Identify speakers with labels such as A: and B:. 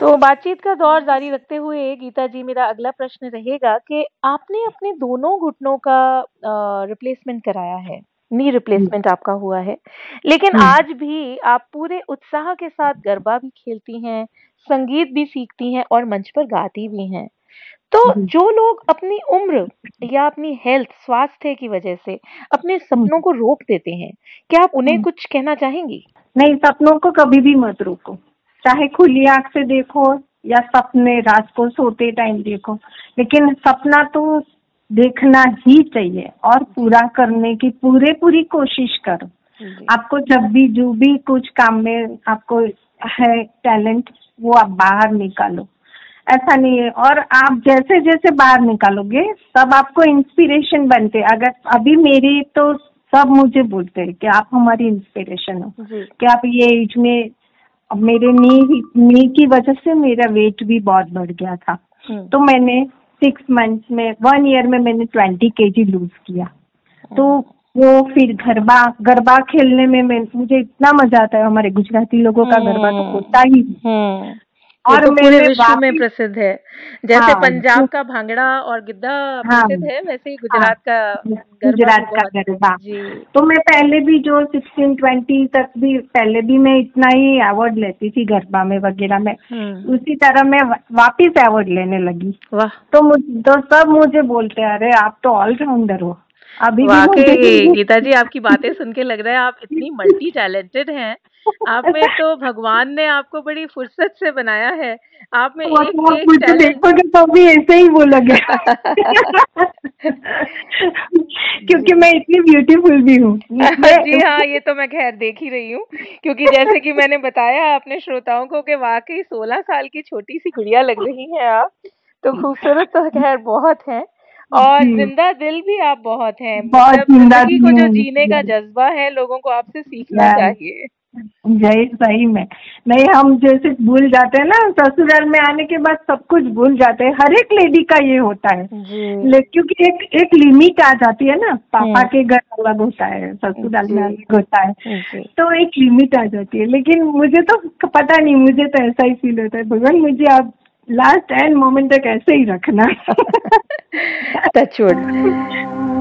A: तो बातचीत का दौर जारी रखते हुए गीता जी, मेरा अगला प्रश्न रहेगा कि आपने अपने दोनों घुटनों का रिप्लेसमेंट कराया है, नी
B: हम्म,
A: रिप्लेसमेंट आपका हुआ है, लेकिन
B: हम्म,
A: आज भी आप पूरे उत्साह के साथ गरबा भी खेलती हैं, संगीत भी सीखती हैं और मंच पर गाती भी हैं। तो
B: हम्म,
A: जो लोग अपनी उम्र या अपनी हेल्थ, स्वास्थ्य की वजह से अपने
B: हम्म,
A: सपनों को रोक देते हैं, क्या आप उन्हें
B: हम्म।
A: कुछ कहना चाहेंगी?
B: नहीं, सपनों को कभी भी मत रोको। चाहे खुली आंख से देखो या सपने रात को सोते टाइम देखो, लेकिन सपना तो देखना ही चाहिए और
A: जी,
B: पूरा करने की पूरी कोशिश करो।
A: जी।
B: आपको जब भी जो भी कुछ काम में आपको है टैलेंट, वो आप बाहर निकालो। ऐसा नहीं है, और आप जैसे जैसे बाहर निकालोगे तब आपको इंस्पिरेशन बनते। अगर अभी मेरी तो सब मुझे बोलते हैं कि आप हमारी इंस्पिरेशन हो,
A: जी।
B: कि आप ये एज में। अब मेरे नी की वजह से मेरा वेट भी बहुत बढ़ गया था,
A: हुँ।
B: तो मैंने 6 मंथ्स में 1 ईयर में मैंने 20 kg लूज किया। तो
A: हुँ।
B: वो फिर गरबा गरबा खेलने में मुझे इतना मजा आता है। हमारे गुजराती लोगों का गरबा तो
A: हुँ,
B: होता ही है।
A: हुँ। ये
B: और
A: तो पूरे
B: मैंने
A: विश्व में
B: वापिस,
A: प्रसिद्ध है। जैसे
B: हाँ
A: पंजाब का भांगड़ा और गिद्धा
B: हाँ
A: प्रसिद्ध है, वैसे ही
B: हाँ,
A: गुजरात का गरबा भी
B: गुजरात का
A: बहुत।
B: गरबा।
A: जी।
B: तो मैं पहले भी जो 16-20 तक भी पहले भी मैं इतना ही अवार्ड लेती थी गरबा में वगैरह में।
A: हुँ।
B: उसी तरह मैं वापिस अवार्ड लेने लगी।
A: वाह!
B: तो सब मुझे बोलते हैं, अरे आप तो ऑलराउंडर हो। अभी भी मुझे
A: वाक़ई गीता जी, आपकी बातें सुन के लग रहा है आप इतनी मल्टी टैलेंटेड हैं। आप में तो भगवान ने आपको बड़ी फुर्सत से बनाया है। आप में
B: वो तो आप
A: एक-एक
B: मुझे
A: टैलेंट।
B: देखोगे तो भी ऐसे ही बोलोगे। क्योंकि
A: जी।
B: मैं इतनी ब्यूटीफुल भी हूँ। मैं
A: जी हाँ, ये तो मैं ख़ैर देख ही रही हूँ, क्योंकि जैसे कि मैंने बताया अपने श्रोताओं को कि वाक़ई 16 साल की छोटी-सी गुड़िया लग रही हैं आप। तो खूबसूरत तो ख़ैर बहुत हैं और
B: जी,
A: ज़िंदा दिल भी आप बहुत हैं।
B: बहुत
A: मतलब
B: जिंदा
A: ज़िंदगी को
B: दिली
A: जो
B: हूँ।
A: जीने का जज़्बा है, लोगों को आपसे सीखना
B: यार,
A: चाहिए।
B: जय सही में। नहीं, हम जैसे भूल जाते हैं ना, ससुराल में आने के बाद सब कुछ भूल जाते हैं। हर एक लेडी का ये होता है।
A: जी।
B: क्योंकि एक एक लिमिट आ जाती है ना, पापा
A: हुँ।
B: के घर अलग होता है, ससुराल में
A: जी,
B: अलग होता है।
A: जी।
B: तो एक लिमिट आ जाती है। लेकिन मुझे तो पता नहीं, मुझे तो ऐसा ही फील होता है, भगवान मुझे आप लास्ट एंड मोमेंट तक ऐसे ही रखना।
A: Touch wood.